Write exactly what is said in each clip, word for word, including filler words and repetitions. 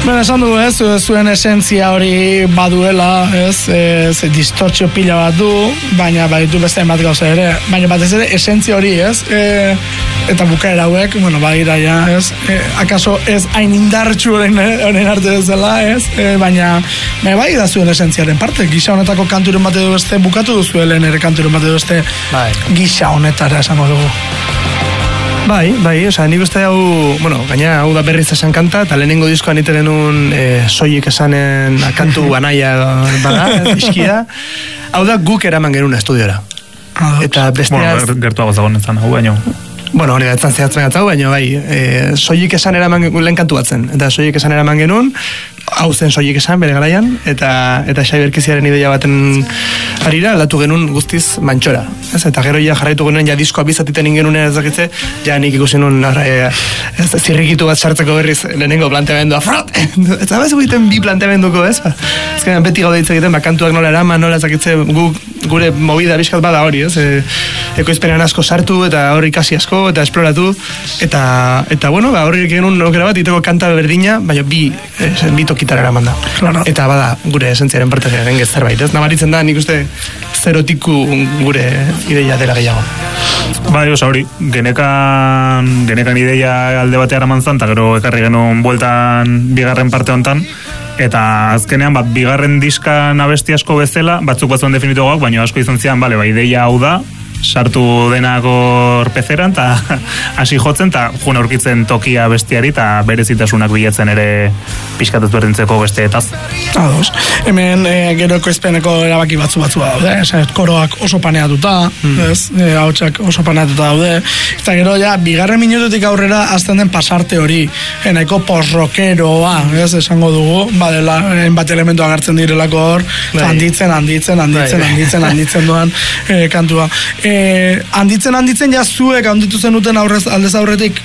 Bueno, esan dugu, ez, zuen esentzia hori baduela, ez, ez, distortzio pila bat du, baina baditu beste emat gauza ere, baina batez ere esentzia hori, ez, e, eta bukaera hauek, bueno, badira ja, ez, e, akaso ez hain indartxu horren arte bezala, ez, e, baina, baina bai da zuen esentziaren parte, gisa honetako kanturen bat edo beste, bukatu duzuelen ere kanturen bat edo beste, bai. Gisa honetara esango dugu. Bai, bai, oza, nik uste hau, bueno, gaina hau da berriz esan kanta, eta lehenengo diskoan ite genuen e, soilik esanen kantu anaia bada, iskia, hau da guk eraman genuen estudiora. Eta besteaz... Bueno, gertuago zagoen ezan, hau baino. Bueno, hori da, etzan zehatzen gatzau, baina bai, e, soilik esan eraman genuen, lehen kantu batzen, eta soilik esan eraman genuen, hau zen soilik esan, bere garaian, eta eta Xabi Berkiziaren ideia baten harira, aldatu genuen guztiz mantxora. Ez? Eta gero ja jarraitu genuen, ja diskoa bizatiten ingenuen ez dakitze, ja nik ikusi nuen e, zirrikitu bat sartzeko berriz lehenengo planteamendua, frot! Eta bez egiten bi planteamenduko, ez? Ba, ezkenean beti gaude hitz egiten, ba, kantuak nola eraman, nola ez dakitze, gu, gure movida bizkat bada hori, ez? E, ekoizpenean asko sartu, eta hori ikasi asko, eta esploratu, eta, eta bueno, ba, horri genuen aukera bat, iteko kanta berdina, baina bi, e, bi tokitara eraman da. Claro. Eta bada, gure esentziaren parte garen zerbait, ez? Nabaritzen da, nik uste zerotiku gure ideia dela gehiago. Bai, oza hori, genekan, genekan ideia alde batean eraman zan, eta gero ekarri genuen bueltan bigarren parte hontan, eta azkenean, bat, bigarren diskan abesti asko bezala, batzuk batzuen definituagoak, baina asko izan zian, bale, ba, ideia hau da, sartu denako orpezeran, eta hasi jotzen, eta juna aurkitzen tokia bestiari, eta berezitasunak bilatzen ere pixkatuz berdintzeko besteetaz. Ados. Hemen e, gero ekoizpeneko erabaki batzu batzu daude, ez, koroak oso paneatuta, mm. ez, e, hautsak oso paneatuta daude, eta gero ja, bigarren minututik aurrera azten den pasarte hori, eneko post-rockeroa, ez, esango dugu, badela, bat elementu agertzen direlako hor, handitzen, handitzen, handitzen, handitzen, handitzen duan e, kantua. E, handitzen, handitzen, ja zuek handitu zenuten aurrez, aldez aurretik?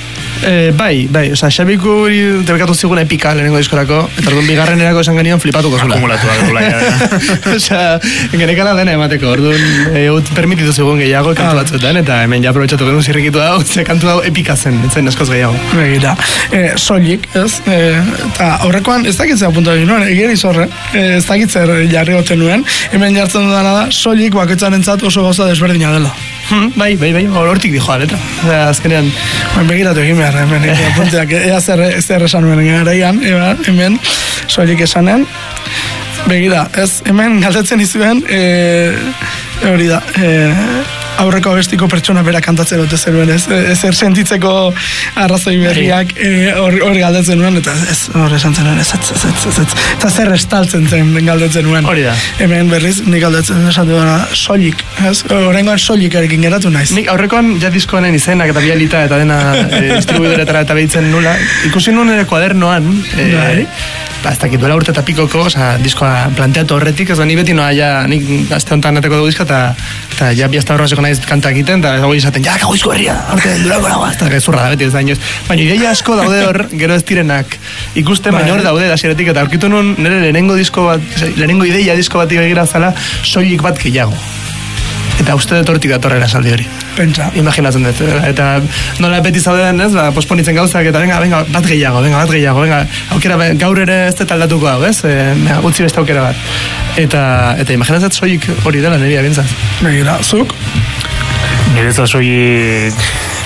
E, bai, bai, oza, Xabiku hori debekatu ziguna epika lehenengo diskorako, eta orduan bigarren erako esan genion flipatuko zula. Akumulatu agurula, ja. Oza, genekala dena emateko, orduan e, permititu zigun gehiago kantu batzuetan, eta hemen ja aprobetxatu genuen zirrikitu hau, ze kantu hau epika zen, etzen askoz gehiago. Begira, e, soilik, ez, e, eta aurrekoan ez dakitzea puntu egin nuen, egin izorre, e, ez dakitzer jarri goten nuen, hemen jartzen dudana da, soilik bakoitzaren zat oso gauza desberdina dela. Hmm, bai, bai, bai, hortik dijoa, letra. Azkenean... Begiratu egin behar, hemen, apunteak, ea zer, zer esan nuen garaian, ea, hemen, soilik esanen. Begira, ez, hemen galdetzen izuen, e, hori da, e, aurreko abestiko pertsona bera kantatzen dute zeruen, ez, zer sentitzeko arrazoi berriak hori e, galdetzen nuen, eta ez, hori esan zen nuen, ez, ez, ez, ez, ez, eta zer estaltzen zen galdetzen nuen. Hori da. Hemen berriz, nik galdetzen esan duena soilik, ez, horrengoan soilik erekin geratu naiz. Nik aurrekoan ja diskoenen izenak eta bialita eta dena e, distribuidoretara eta behitzen nula, ikusi nuen ere kuadernoan, e, ba, ez dakit duela urte eta pikoko, oza, diskoa planteatu horretik, ez da, ni beti noa, ja, nik azte honetan neteko dugu diska, eta, eta ja bi azta horrezeko naiz kantak egiten, eta hori izaten, ja, kagoizko herria, horte den durako nagoa, eta gezurra da, beti ez da, inoz. Baina ideia asko daude hor, gero ez direnak ikusten, baina hor daude, dasieretik, eta aurkitu nun, nire lehenengo disko bat, lehenengo ideia disko bat begira zala, soilik bat gehiago. Eta uste dut hortik datorrela saldi hori. Pentsa. Imaginatzen dut. Eta nola beti zauden, ez, ba, posponitzen gauzak, eta venga, venga, bat gehiago, venga, bat gehiago, venga, aukera, gaur ere ez dut aldatuko hau, ez? E, utzi beste aukera bat. Eta, eta imaginatzen soilik hori dela niri abintzat. Begira, zuk? Nire ez da soilik...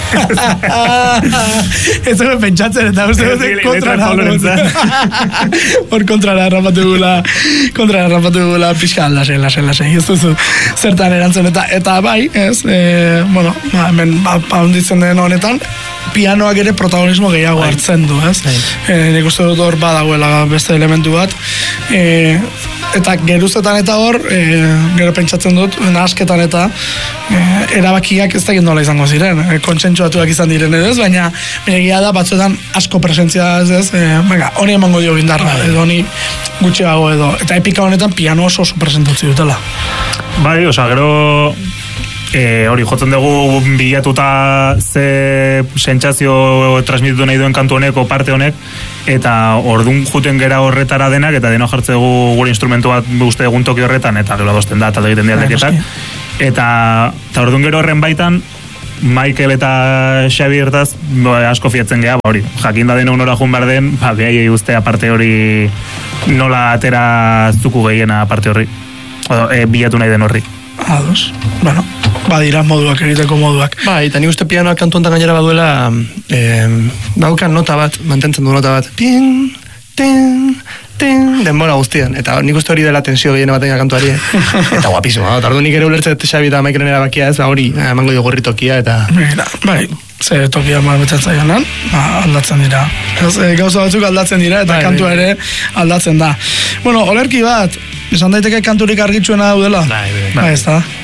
Ez zure pentsatzen eta uste dut kontrara hor kontrara rapatu gula kontrara rapatu gula pixka lasen, lasen, lasen ez duzu zertan erantzen eta eta bai, ez e, bueno, ba, hemen haunditzen den honetan pianoak ere protagonismo gehiago hartzen du, ez? E, nik uste dut hor badagoela beste elementu bat e, eta geruzetan eta hor e, gero pentsatzen dut nahasketan eta e, erabakiak ez da nola izango ziren e, kontsentsuatuak izan diren edo ez, baina egia da batzuetan asko presentzia ez ez, e, venga, honi emango dio gindarra edo honi gutxiago edo, eta epika honetan piano oso oso presentutzi dutela. Bai, oza, gero E, hori, jotzen dugu bilatuta ze sentsazio transmititu nahi duen kantu honek o parte honek, eta ordun juten gera horretara denak, eta deno jartze dugu gure instrumentu bat uste egun toki horretan, eta gero adosten da, talde egiten dialdeketak, eta, eta ordun gero horren baitan, Michael eta Xabi ertaz, ba, asko fiatzen geha, ba, hori, jakin da dena honora jun behar den, ba, behaiei uste aparte hori nola atera zuku gehiena aparte horri, o, e, bilatu nahi den horri. Ados, bueno, badira moduak, egiteko moduak. Bai, eta nik uste pianoak kantu hontan gainera baduela, eh, daukan nota bat, mantentzen du nota bat, tin, tin, tin, denbora guztian, eta nik uste hori dela tensio gehiena batean kantuari, eta guapismo, eta ordu nik ere ulertzet Xabi eta Michaelen erabakia ez, ba hori, emango dio gorri tokia, eta... Mira, bai, ze tokia malbetzen zaionan, ba, aldatzen dira. Ez, e, gauza batzuk aldatzen dira, eta bai, kantua ere aldatzen da. Bueno, olerki bat, esan daiteke kanturik argitsuena daudela? Bai, bai. Bai, ez da.